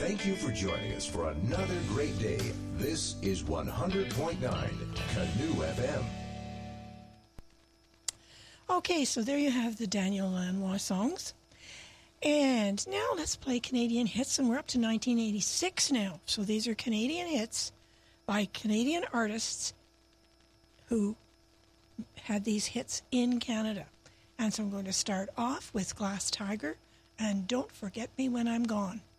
Thank you for joining us for another great day. This is 100.9 Canoe FM. Okay, so there you have the Daniel Lanois songs. And now let's play Canadian hits, and we're up to 1986 now. So these are Canadian hits by Canadian artists who had these hits in Canada. And so I'm going to start off with Glass Tiger and Don't Forget Me When I'm Gone.